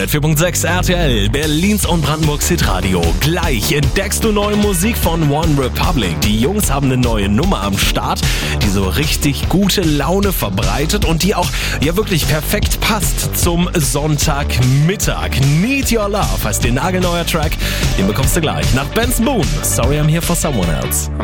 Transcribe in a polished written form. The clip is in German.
104.6 RTL, Berlins und Brandenburgs Hitradio. Gleich entdeckst du neue Musik von One Republic. Die Jungs haben eine neue Nummer am Start, die so richtig gute Laune verbreitet und die auch wirklich perfekt passt zum Sonntagmittag. Need Your Love heißt der nagelneuer Track. Den bekommst du gleich nach Benson Boone. Sorry, I'm here for someone else.